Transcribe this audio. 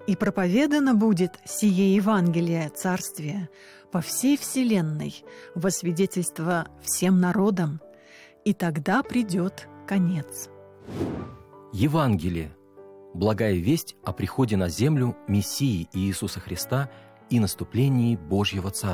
И проповедано будет сие Евангелие Царствия по всей вселенной во свидетельство всем народам, и тогда придет конец». Евангелие – благая весть о приходе на землю Мессии Иисуса Христа и наступлении Божьего Царства.